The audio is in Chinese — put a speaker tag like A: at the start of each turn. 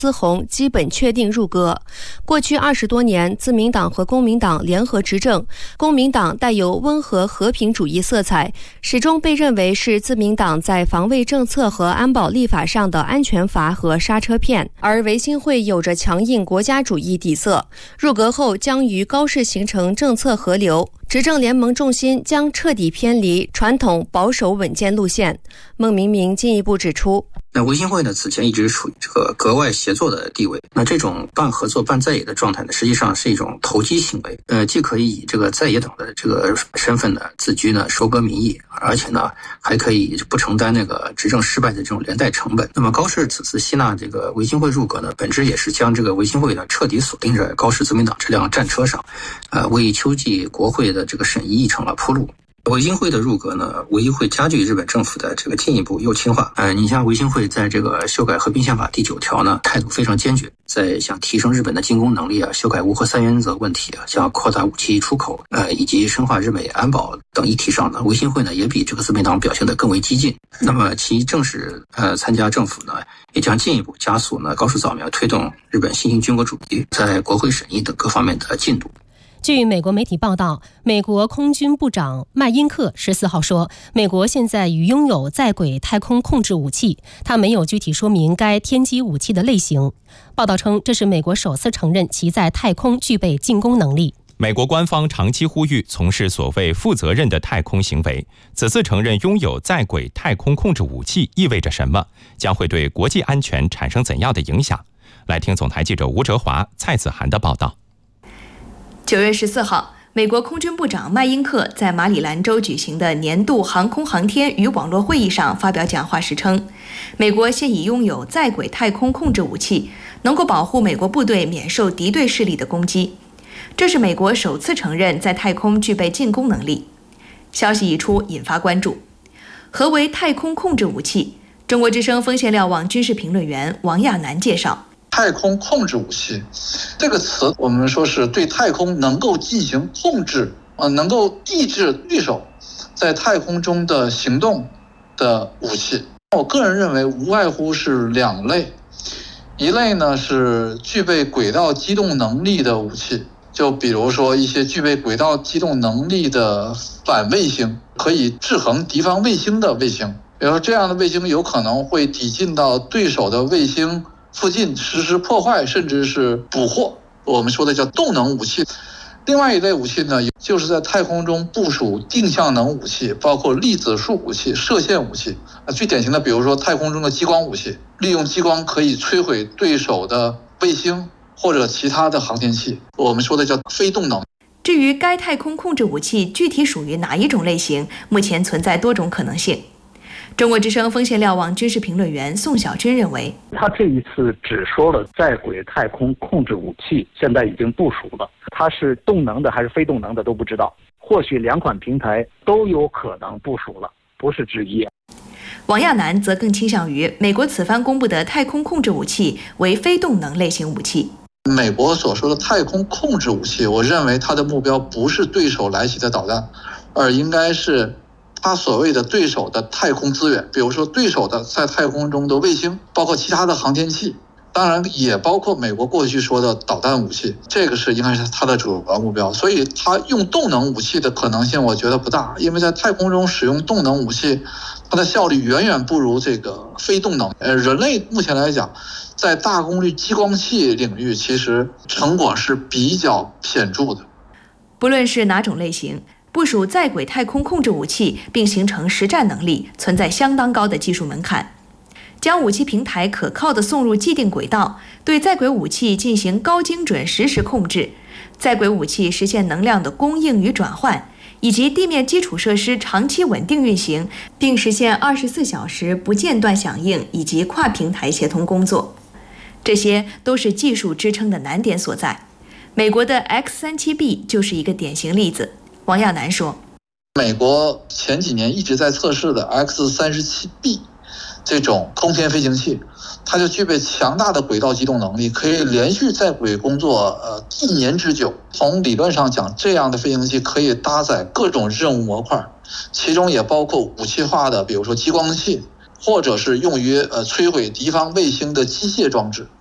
A: 思宏基本确定入阁。过去20多年，自民党和公民党联合执政，公民党带有温和和平主义色彩，始终被认为是自民党在防卫政策和安保立法上的安全阀和刹车片，而维新会有着强硬国家主义底色。入阁后将与高市形成政策合流，执政联盟重心将彻底偏离传统保守稳健路线。孟明明进一步指出，
B: 那维新会呢，此前一直处于这个格外协作的地位。那这种半合作半在野的状态呢，实际上是一种投机行为。既可以以这个在野党的这个身份呢自居呢，收割民意，而且呢还可以不承担那个执政失败的这种连带成本。那么高市此次吸纳这个维新会入阁呢，本质也是将这个维新会呢彻底锁定在高市自民党这辆战车上，为秋季国会的这个审议议程铺路。维新会的入阁呢，无疑会加剧日本政府的这个进一步右倾化。你像维新会在这个修改和平宪法第9条呢，态度非常坚决，在想提升日本的进攻能力修改无核三原则问题像扩大武器出口以及深化日美安保等议题上呢，维新会呢也比这个自民党表现得更为激进。那么其正式参加政府呢，也将进一步加速呢高市早苗推动日本新型军国主义在国会审议等各方面的进度。
C: 据美国媒体报道，美国空军部长麦因克14号说，美国现在已拥有在轨太空控制武器，他没有具体说明该天基武器的类型。报道称，这是美国首次承认其在太空具备进攻能力。
D: 美国官方长期呼吁从事所谓负责任的太空行为，此次承认拥有在轨太空控制武器意味着什么？将会对国际安全产生怎样的影响？来听总台记者吴哲华、蔡子涵的报道。
E: 9月14号，美国空军部长麦因克在马里兰州举行的年度航空航天与网络会议上发表讲话时称，美国现已拥有在轨太空控制武器，能够保护美国部队免受敌对势力的攻击。这是美国首次承认在太空具备进攻能力。消息一出，引发关注。何为太空控制武器？中国之声锋线瞭望军事评论员王亚楠介绍。
F: 太空控制武器这个词，我们说是对太空能够进行控制，能够抑制对手在太空中的行动的武器。我个人认为无外乎是2类，一类呢是具备轨道机动能力的武器，就比如说一些具备轨道机动能力的反卫星，可以制衡敌方卫星的卫星，比如说这样的卫星有可能会抵近到对手的卫星附近实施破坏，甚至是捕获，我们说的叫动能武器。另外一类武器呢，就是在太空中部署定向能武器，包括粒子束武器、射线武器。最典型的，比如说太空中的激光武器，利用激光可以摧毁对手的卫星或者其他的航天器，我们说的叫非动能。
E: 至于该太空控制武器具体属于哪一种类型，目前存在多种可能性。中国之声锋线瞭望军事评论员宋小军认为，
G: 他这一次只说了在轨太空控制武器现在已经部署了，它是动能的还是非动能的都不知道，或许2款平台都有可能部署了，不是之一。
E: 王亚楠则更倾向于美国此番公布的太空控制武器为非动能类型武器。
F: 美国所说的太空控制武器，我认为它的目标不是对手来袭的导弹，而应该是他所谓的对手的太空资源，比如说对手的在太空中的卫星，包括其他的航天器，当然也包括美国过去说的导弹武器，这个是应该是他的主要目标。所以他用动能武器的可能性我觉得不大，因为在太空中使用动能武器，它的效率远远不如这个非动能。人类目前来讲，在大功率激光器领域其实成果是比较显著的。
E: 不论是哪种类型，部署在轨太空控制武器并形成实战能力，存在相当高的技术门槛。将武器平台可靠地送入既定轨道，对在轨武器进行高精准实时控制，在轨武器实现能量的供应与转换，以及地面基础设施长期稳定运行，并实现24小时不间断响应以及跨平台协同工作，这些都是技术支撑的难点所在。美国的 X-37B 就是一个典型例子。王亚楠说，
F: 美国前几年一直在测试的 X-37B 这种空天飞行器，它就具备强大的轨道机动能力，可以连续在轨工作1年之久。从理论上讲，这样的飞行器可以搭载各种任务模块，其中也包括武器化的，比如说激光器，或者是用于摧毁敌方卫星的机械装置。